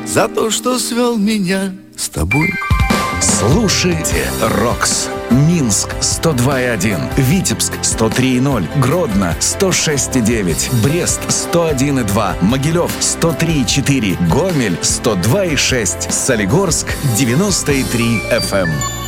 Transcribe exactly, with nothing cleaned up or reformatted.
за то, что свел меня с тобой. Слушайте Рокс. Минск сто два и один, Витебск сто три и ноль, Гродно сто шесть и девять, Брест сто один и два, Могилев сто три и четыре, Гомель сто два и шесть, Солигорск девяносто и три эф эм.